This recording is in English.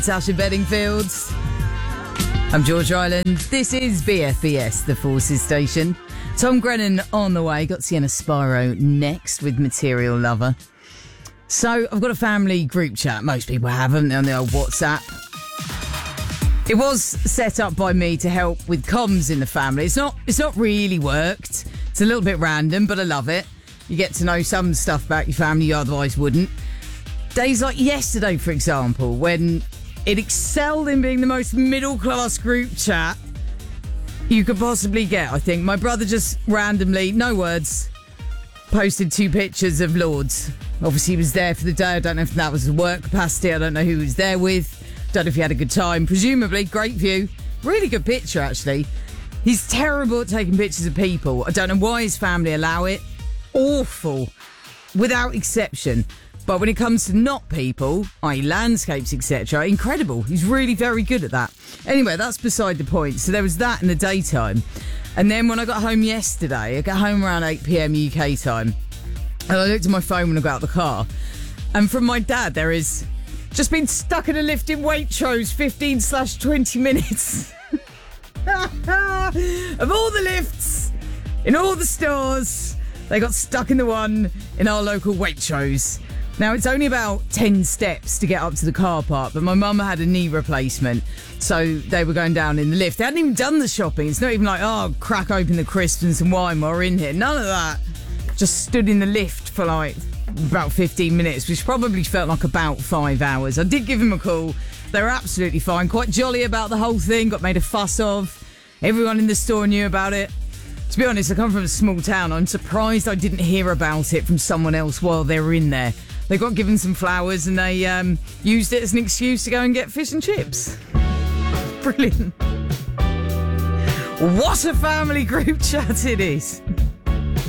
Sasha Bedingfield. I'm George Ryland. This is BFBS, the Forces Station. Tom Grennan on the way. Got Sienna Spyro next with Material Lover. So I've got a family group chat. Most people haven't on the old WhatsApp. It was set up by me to help with comms in the family. It's not really worked. It's a little bit random, but I love it. You get to know some stuff about your family you otherwise wouldn't. Days like yesterday, for example, when it excelled in being the most middle-class group chat you could possibly get, I think. My brother just randomly, no words, posted 2 pictures of Lords. Obviously, he was there for the day. I don't know if that was a work capacity. I don't know who he was there with. Don't know if he had a good time. Presumably, great view. Really good picture, actually. He's terrible at taking pictures of people. I don't know why his family allow it. Awful. Without exception. But when it comes to not people, i.e. landscapes, etc., incredible. He's really very good at that. Anyway, that's beside the point. So there was that in the daytime. And then when I got home yesterday, I got home around 8 p.m. UK time. And I looked at my phone when I got out of the car. And from my dad, there is just been stuck in a lift in Waitrose 15/20 minutes. Of all the lifts in all the stores, they got stuck in the one in our local Waitrose. Now, it's only about 10 steps to get up to the car park, but my mum had a knee replacement, so they were going down in the lift. They hadn't even done the shopping. It's not even like, oh, crack open the crisps and some wine while we're in here. None of that. Just stood in the lift for like about 15 minutes, which probably felt like about 5 hours. I did give him a call. They were absolutely fine. Quite jolly about the whole thing. Got made a fuss of. Everyone in the store knew about it. To be honest, I come from a small town. I'm surprised I didn't hear about it from someone else while they were in there. They got given some flowers and they used it as an excuse to go and get fish and chips. Brilliant. What a family group chat it is.